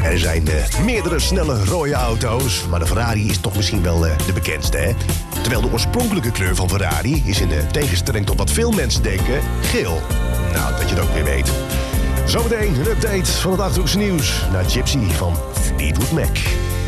Er zijn meerdere snelle rode auto's, maar de Ferrari is toch misschien wel de bekendste, hè? Terwijl de oorspronkelijke kleur van Ferrari is in tegenstelling tot wat veel mensen denken, geel. Nou, dat je het ook weer weet. Zometeen een update van het Achterhoekse nieuws naar Gypsy van Fleetwood Mac.